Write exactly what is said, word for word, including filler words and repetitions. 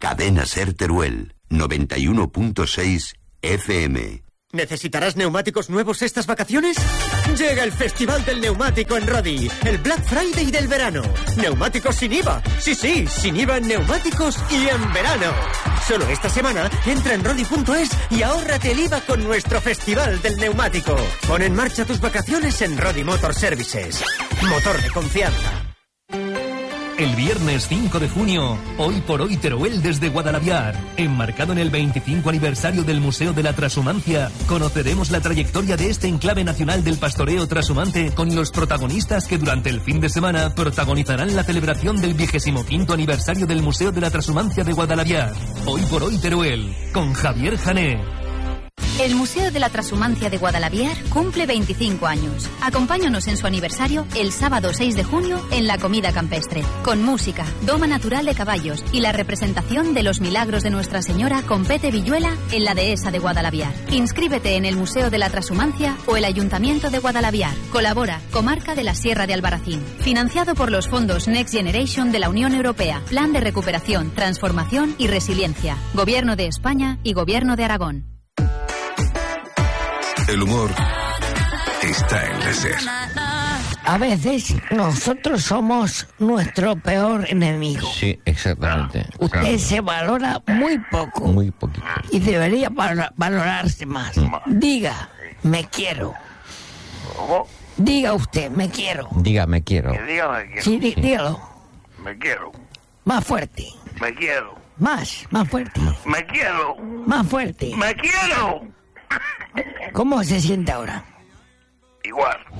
Cadena Ser Teruel, noventa y uno punto seis F M. ¿Necesitarás neumáticos nuevos estas vacaciones? Llega el Festival del Neumático en Rodi, el Black Friday del verano. Neumáticos sin I V A. Sí, sí, sin I V A en neumáticos y en verano. Solo esta semana entra en rodi punto es y ahórrate el I V A con nuestro Festival del Neumático. Pon en marcha tus vacaciones en Rodi Motor Services. Motor de confianza. El viernes cinco de junio, Hoy por Hoy Teruel desde Guadalaviar. Enmarcado en el veinticinco aniversario del Museo de la Trashumancia, conoceremos la trayectoria de este enclave nacional del pastoreo trashumante con los protagonistas que durante el fin de semana protagonizarán la celebración del vigésimo quinto aniversario del Museo de la Trashumancia de Guadalaviar. Hoy por Hoy Teruel, con Javier Jané. El Museo de la Trashumancia de Guadalaviar cumple veinticinco años. Acompáñanos en su aniversario el sábado seis de junio en la comida campestre, con música, doma natural de caballos y la representación de los milagros de Nuestra Señora con Pete Villuela en la dehesa de Guadalaviar. Inscríbete en el Museo de la Trashumancia o el Ayuntamiento de Guadalaviar. Colabora Comarca de la Sierra de Albarracín. Financiado por los fondos Next Generation de la Unión Europea. Plan de Recuperación, Transformación y Resiliencia. Gobierno de España y Gobierno de Aragón. El humor está en la SER. A veces nosotros somos nuestro peor enemigo. Sí, exactamente. Usted claro. se valora muy poco. Muy poquito. Y debería valorarse más. Mm. Diga, me quiero. Diga usted, me quiero. Diga, me quiero. Que diga, me quiero. Sí, dí, sí, dígalo. Me quiero. Más fuerte. Me quiero. Más, más fuerte. Me quiero. Más fuerte. Me quiero. ¿Cómo se siente ahora? Igual.